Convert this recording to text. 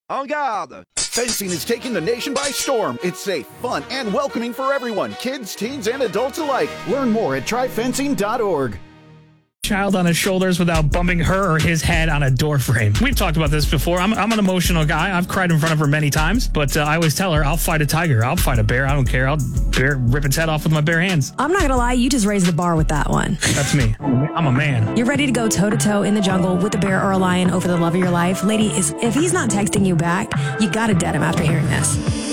En garde! Fencing is taking the nation by storm. It's safe, fun, and welcoming for everyone, kids, teens, and adults alike. Learn more at tryfencing.org. Child on his shoulders without bumping her or his head on a door frame. We've talked about this before. I'm an emotional guy. I've cried in front of her many times, but I always tell her, I'll fight a tiger. I'll fight a bear. I don't care. I'll rip its head off with my bare hands. I'm not going to lie. You just raised the bar with that one. That's me. I'm a man. You're ready to go toe-to-toe in the jungle with a bear or a lion over the love of your life? Lady, if he's not texting you back, you got to dead him after hearing this.